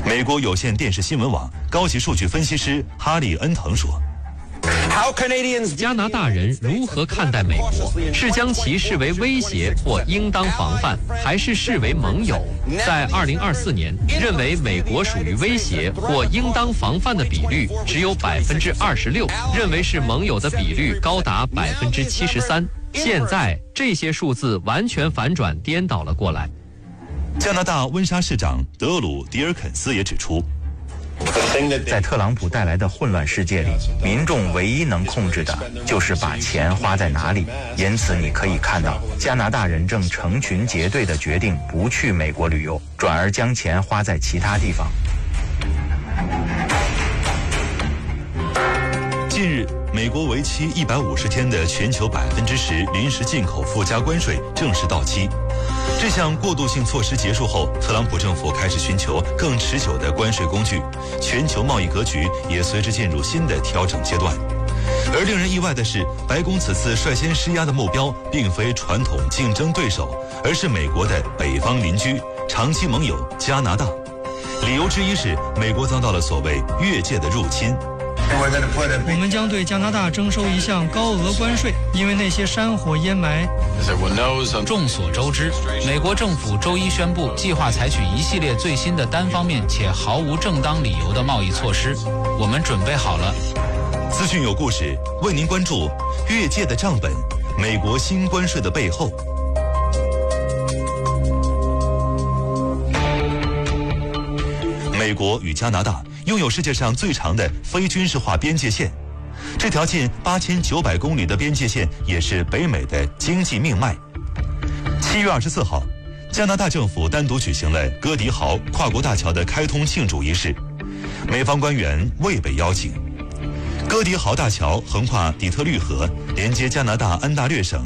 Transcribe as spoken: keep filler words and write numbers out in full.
美国有线电视新闻网高级数据分析师哈利·恩腾说， 加拿大人如何看待美国？是将其视为威胁或应当防范，还是视为盟友？在二零二四年，认为美国属于威胁或应当防范的比率只有百分之二十六，认为是盟友的比率高达百分之七十三。现在这些数字完全反转，颠倒了过来。 加拿大温莎市长德鲁·迪尔肯斯也指出， 在特朗普带来的混乱世界里，民众唯一能控制的就是把钱花在哪里。因此你可以看到，加拿大人正成群结队地决定不去美国旅游，转而将钱花在其他地方。 近日，美国为期一百五十天的全球百分之十临时进口附加关税正式到期。这项过渡性措施结束后，特朗普政府开始寻求更持久的关税工具，全球贸易格局也随之进入新的调整阶段。而令人意外的是，白宫此次率先施压的目标并非传统竞争对手，而是美国的北方邻居、长期盟友加拿大。理由之一是美国遭到了所谓越界的入侵。 我们将对加拿大征收一项高额关税，因为那些山火烟霾。 众所周知，美国政府周一宣布，计划采取一系列最新的单方面且毫无正当理由的贸易措施。我们准备好了。 资讯有故事，为您关注越界的账本，美国新关税的背后。美国与加拿大拥有世界上最长的非军事化边界线，这条近八千九百公里的边界线也是北美的经济命脉。七月二十四号，加拿大政府单独举行了哥迪豪跨国大桥的开通庆祝仪式，美方官员未被邀请。哥迪豪大桥横跨底特律河，连接加拿大安大略省